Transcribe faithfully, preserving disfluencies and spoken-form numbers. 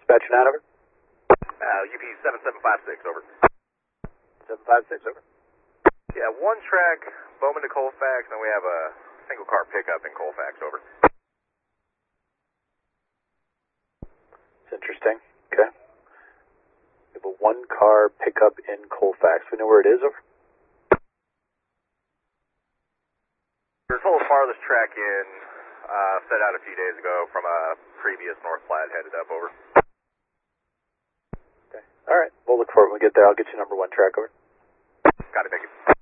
Dispatch nine, over. Uh, U P seven seven five six, over. seven five six, over. Yeah, one track, Bowman to Colfax, and we have a single car pickup in Colfax, over. It's interesting. Okay. We have a one-car pickup in Colfax. We know where it is, over. There's whole farthest track in, uh, set out a few days ago from a previous North Platte headed up, over. Okay. All right. We'll look for it when we get there. I'll get you number one track, over. Got it, thank you.